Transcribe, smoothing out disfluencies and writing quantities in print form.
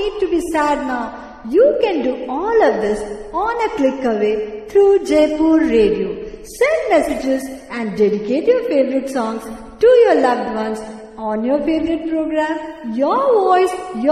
need to be sad now. You can do all of this on a click away through Jaipur Radio. Send messages and dedicate your favorite songs to your loved ones on your favorite program. Your voice, your